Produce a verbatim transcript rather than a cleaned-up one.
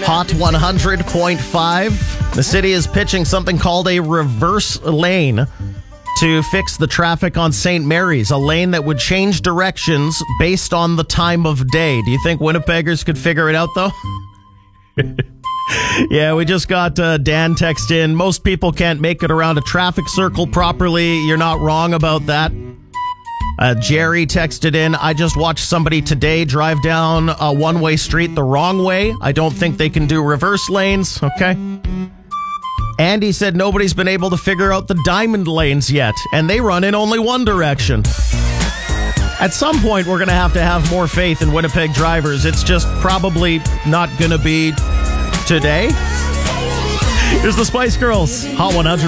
Hot one hundred point five. The city is pitching something called a reverse lane to fix the traffic on Saint Mary's, a lane that would change directions based on the time of day. Do you think Winnipeggers could figure it out, though? Yeah, we just got uh, Dan text in. Most people can't make it around a traffic circle properly. You're not wrong about that. Uh, Jerry texted in, I just watched somebody today drive down a one-way street the wrong way. I don't think they can do reverse lanes. Okay. Andy said nobody's been able to figure out the diamond lanes yet, and they run in only one direction. At some point, we're going to have to have more faith in Winnipeg drivers. It's just probably not going to be today. Here's the Spice Girls. Hot one hundred.